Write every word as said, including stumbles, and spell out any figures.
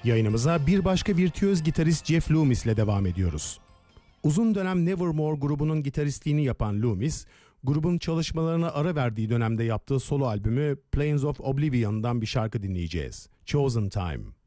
Yayınımıza bir başka virtüöz gitarist Jeff Loomis ile devam ediyoruz. Uzun dönem Nevermore grubunun gitaristliğini yapan Loomis, grubun çalışmalarına ara verdiği dönemde yaptığı solo albümü Plains of Oblivion'dan bir şarkı dinleyeceğiz. Chosen Time.